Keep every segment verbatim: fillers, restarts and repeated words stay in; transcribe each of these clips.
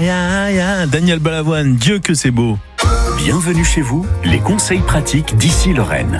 aïe, aïe, aïe. Daniel Balavoine, Dieu que c'est beau. Bienvenue chez vous, les conseils pratiques d'Ici Lorraine.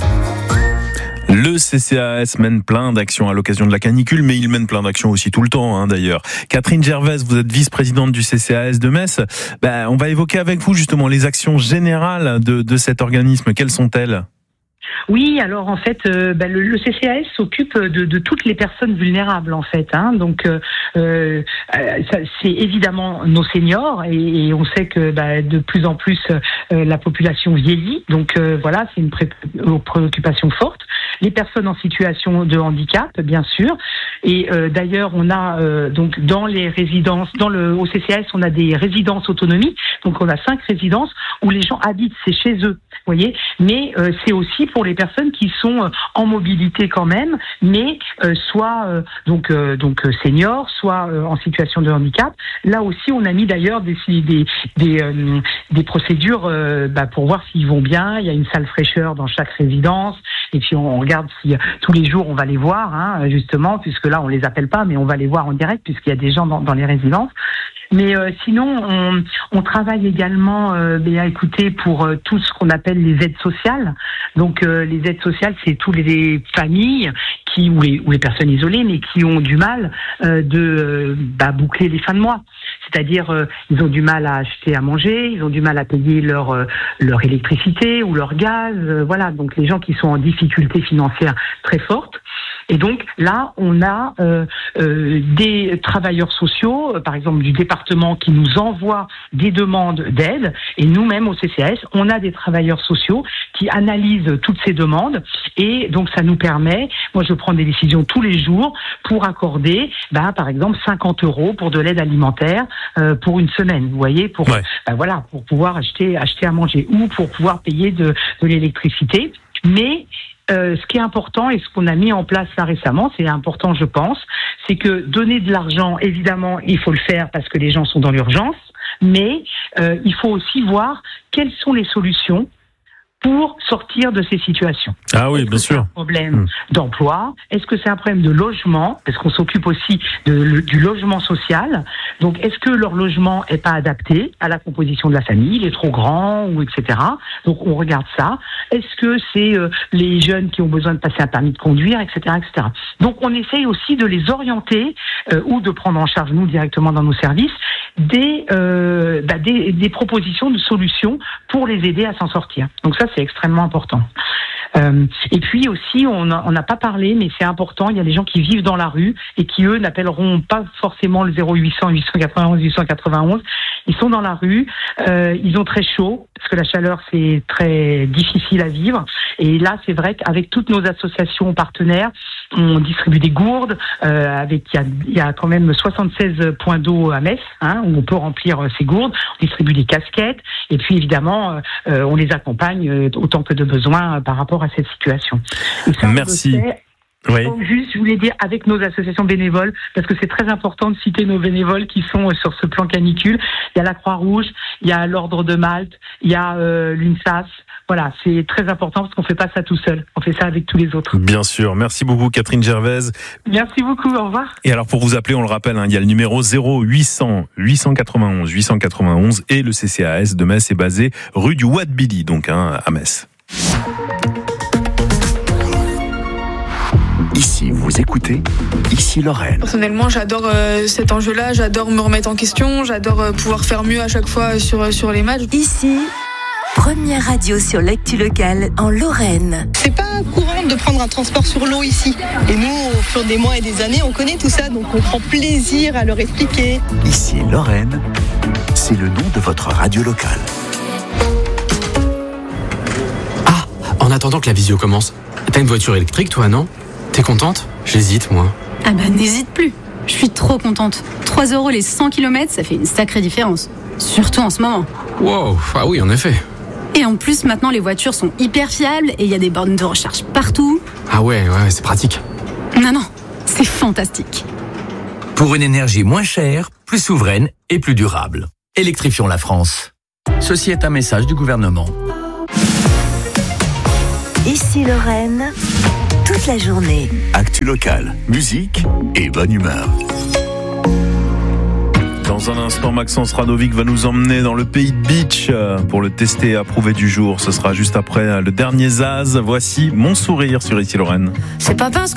Le C C A S mène plein d'actions à l'occasion de la canicule, mais il mène plein d'actions aussi tout le temps, hein, d'ailleurs. Catherine Gervaise, vous êtes vice-présidente du C C A S de Metz. Ben, on va évoquer avec vous justement les actions générales de, de cet organisme. Quelles sont-elles ? Oui, alors en fait, euh, bah, le, le C C A S s'occupe de, de toutes les personnes vulnérables en fait. Hein. Donc, euh, euh, ça, c'est évidemment nos seniors et, et on sait que bah, de plus en plus euh, la population vieillit. Donc euh, voilà, c'est une pré- préoccupation forte. Les personnes en situation de handicap, bien sûr. Et euh, d'ailleurs, on a euh, donc dans les résidences, dans le au C C A S, on a des résidences autonomie. Donc on a cinq résidences où les gens habitent, c'est chez eux, vous voyez. Mais euh, c'est aussi pour les personnes qui sont en mobilité quand même, mais euh, soit euh, donc euh, donc seniors, soit euh, en situation de handicap. Là aussi, on a mis d'ailleurs des des des, euh, des procédures euh, bah, pour voir s'ils vont bien. Il y a une salle fraîcheur dans chaque résidence, et puis on regarde si tous les jours on va les voir, hein, justement, puisque là on les appelle pas, mais on va les voir en direct puisqu'il y a des gens dans, dans les résidences. Mais euh, sinon, on, on travaille également, euh, bien écoutez, pour euh, tout ce qu'on appelle les aides sociales. Donc, euh, les aides sociales, c'est toutes les familles qui ou les, ou les personnes isolées, mais qui ont du mal euh, de euh, bah, boucler les fins de mois. C'est-à-dire, euh, ils ont du mal à acheter à manger, ils ont du mal à payer leur euh, leur électricité ou leur gaz. Euh, voilà, donc les gens qui sont en difficulté financière très forte. Et donc là, on a euh, euh, des travailleurs sociaux, euh, par exemple du département, qui nous envoient des demandes d'aide. Et nous-mêmes au C C A S, on a des travailleurs sociaux qui analysent toutes ces demandes. Et donc ça nous permet, moi je prends des décisions tous les jours pour accorder, bah, par exemple cinquante euros pour de l'aide alimentaire euh, pour une semaine. Vous voyez, pour ouais. bah, voilà, pour pouvoir acheter acheter à manger ou pour pouvoir payer de, de l'électricité. Mais Euh, ce qui est important et ce qu'on a mis en place là récemment, c'est important je pense, c'est que donner de l'argent, évidemment, il faut le faire parce que les gens sont dans l'urgence, mais euh, il faut aussi voir quelles sont les solutions pour sortir de ces situations. Ah oui, Est-ce bien que sûr. C'est un problème mmh. d'emploi? Est-ce que c'est un problème de logement? Parce qu'on s'occupe aussi de, le, du logement social. Donc, est-ce que leur logement est pas adapté à la composition de la famille? Il est trop grand ou et cetera. Donc, on regarde ça. Est-ce que c'est euh, les jeunes qui ont besoin de passer un permis de conduire, et cetera, et cetera. Donc, on essaye aussi de les orienter euh, ou de prendre en charge, nous, directement dans nos services, des, euh, bah, des, des propositions de solutions pour les aider à s'en sortir. Donc ça, c'est extrêmement important. Euh, et puis aussi, on n'a pas parlé, mais c'est important, il y a des gens qui vivent dans la rue et qui, eux, n'appelleront pas forcément le zéro huit cents huit cent quatre-vingt-onze huit cent quatre-vingt-onze. Ils sont dans la rue, euh, ils ont très chaud, parce que la chaleur, c'est très difficile à vivre. Et là, c'est vrai qu'avec toutes nos associations partenaires, on distribue des gourdes, euh, avec il y a, il y a quand même soixante-seize points d'eau à Metz, hein, où on peut remplir euh, ces gourdes. On distribue des casquettes, et puis évidemment, euh, on les accompagne euh, autant que de besoin euh, par rapport à cette situation. Et ça, merci. Oui. Donc juste, je voulais dire, avec nos associations bénévoles, parce que c'est très important de citer nos bénévoles qui sont euh, sur ce plan canicule. Il y a la Croix-Rouge, il y a l'Ordre de Malte, il y a euh, l'U N S A S. Voilà, c'est très important parce qu'on fait pas ça tout seul. On fait ça avec tous les autres. Bien sûr. Merci beaucoup, Catherine Gervaise. Merci beaucoup. Au revoir. Et alors, pour vous appeler, on le rappelle, hein, il y a le numéro zéro huit cents huit cent quatre-vingt-onze huit cent quatre-vingt-onze et le C C A S de Metz est basé rue du Wat Billy, donc hein, à Metz. Ici, vous écoutez Ici Lorraine. Personnellement, j'adore euh, cet enjeu-là, j'adore me remettre en question, j'adore euh, pouvoir faire mieux à chaque fois sur, sur les matchs. Ici, première radio sur l'actu locale en Lorraine. C'est pas courant de prendre un transport sur l'eau ici. Et nous, au fur des mois et des années, on connaît tout ça, donc on prend plaisir à leur expliquer. Ici Lorraine, c'est le nom de votre radio locale. Ah, en attendant que la visio commence, t'as une voiture électrique toi, non ? T'es contente ? J'hésite, moi. Ah bah n'hésite plus. Je suis trop contente. trois euros les cent kilomètres, ça fait une sacrée différence. Surtout en ce moment. Wow, ah oui, en effet. Et en plus, maintenant, les voitures sont hyper fiables et il y a des bornes de recharge partout. Ah ouais, ouais, c'est pratique. Non, non, c'est fantastique. Pour une énergie moins chère, plus souveraine et plus durable. Électrifions la France. Ceci est un message du gouvernement. Ici Lorraine, toute la journée. Actu locale, musique et bonne humeur. Dans un instant, Maxence Radovic va nous emmener dans le pays de Beach pour le tester et approuver du jour. Ce sera juste après le dernier Zaz. Voici Mon Sourire sur Ici Lorraine. C'est pas parce